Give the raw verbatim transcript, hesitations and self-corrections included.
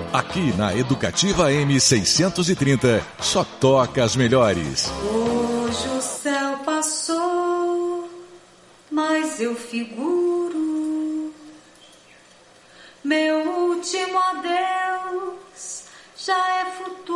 Aqui na Educativa M seiscentos e trinta, só toca as melhores. Hoje o céu passou, mas eu figuro. Meu último adeus já é futuro.